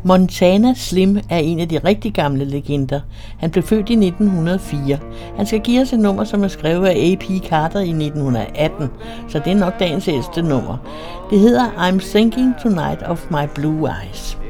Montana Slim er en af de rigtig gamle legender. Han blev født i 1904. Han skal give os et nummer, som er skrevet af A.P. Carter i 1918, så det er nok dagens ældste nummer. Det hedder I'm Thinking Tonight of My Blue Eyes.